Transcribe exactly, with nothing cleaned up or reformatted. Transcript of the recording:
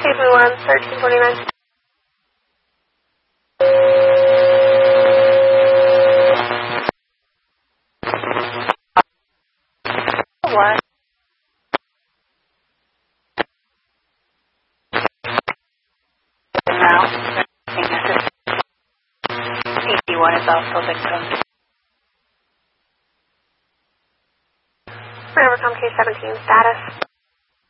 Case me one, thirteen forty-nine. What? Now, P C one is also victim. Rivercom Case seventeen, status.